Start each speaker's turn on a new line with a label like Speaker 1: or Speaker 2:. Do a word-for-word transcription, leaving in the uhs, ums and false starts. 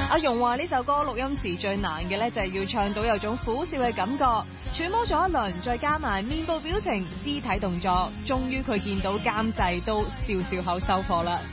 Speaker 1: 阿容話呢首歌錄音時最難嘅咧就係要唱到有種苦笑嘅感覺，揣摩咗一輪，再加埋面部表情、肢體動作，終於佢見到監製都笑笑口收貨啦。